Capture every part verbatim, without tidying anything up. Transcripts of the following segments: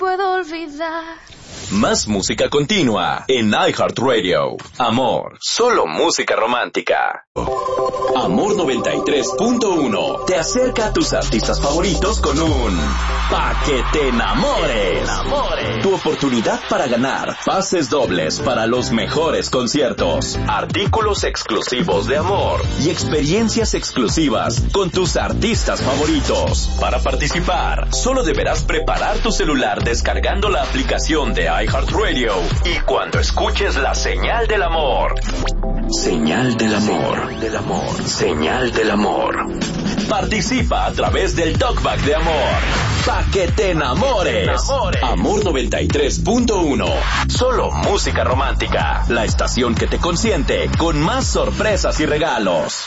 puedo olvidar. Más música continua en iHeartRadio. Amor, solo música romántica. Amor noventa y tres punto uno te acerca a tus artistas favoritos con un Pa' que te enamores. Tu oportunidad para ganar pases dobles para los mejores conciertos, artículos exclusivos de Amor y experiencias exclusivas con tus artistas favoritos. Para participar, solo deberás preparar tu celular descargando la aplicación de iHeartRadio y cuando escuches la señal del amor. Señal del amor, del amor, señal del amor. Participa a través del talkback de Amor. Pa' que te enamores. Amor noventa y tres punto uno. Solo música romántica. La estación que te consiente con más sorpresas y regalos.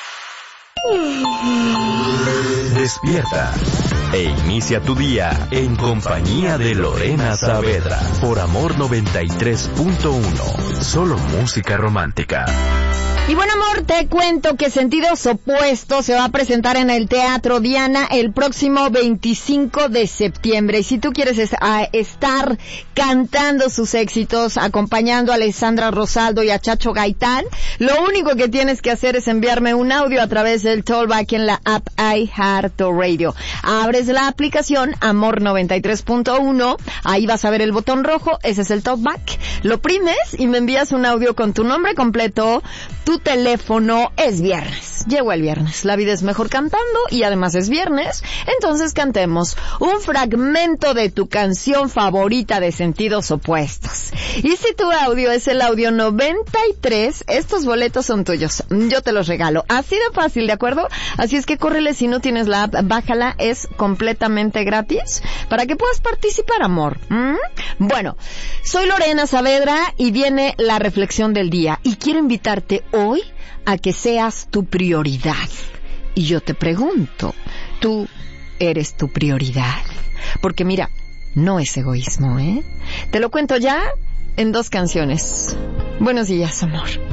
Despierta e inicia tu día en compañía de Lorena Saavedra por Amor noventa y tres punto uno. Solo música romántica. Y bueno, amor, te cuento que Sentidos Opuestos se va a presentar en el Teatro Diana el próximo veinticinco de septiembre. Y si tú quieres es, a, estar cantando sus éxitos, acompañando a Alessandra Rosaldo y a Chacho Gaitán, lo único que tienes que hacer es enviarme un audio a través del Talkback en la app iHeartRadio. Abres la aplicación Amor noventa y tres punto uno, ahí vas a ver el botón rojo, ese es el Talkback. Lo primes y me envías un audio con tu nombre completo, tu teléfono. Es viernes, llegó el viernes, la vida es mejor cantando y además es viernes, entonces cantemos un fragmento de tu canción favorita de Sentidos Opuestos. Y si tu audio es el audio noventa y tres, estos boletos son tuyos, yo te los regalo, así de fácil, ¿de acuerdo? Así es que córrele, si no tienes la app, bájala, es completamente gratis para que puedas participar, amor. ¿Mm? Bueno, soy Lorena Saavedra y viene la reflexión del día y quiero invitarte hoy a que seas tu prioridad. Y yo te pregunto, ¿tú eres tu prioridad? Porque mira, no es egoísmo, ¿eh? Te lo cuento ya en dos canciones. Buenos días, amor.